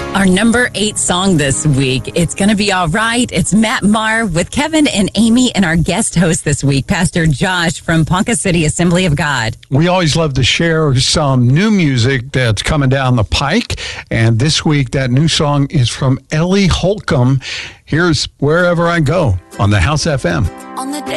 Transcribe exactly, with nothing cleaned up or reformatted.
Our number eight song this week, It's Gonna Be All Right. It's Matt Maher with Kevin and Amy and our guest host this week, Pastor Josh from Ponca City Assembly of God. We always love to share some new music that's coming down the pike. And this week, that new song is from Ellie Holcomb. Here's Wherever I Go on the House F M. On the day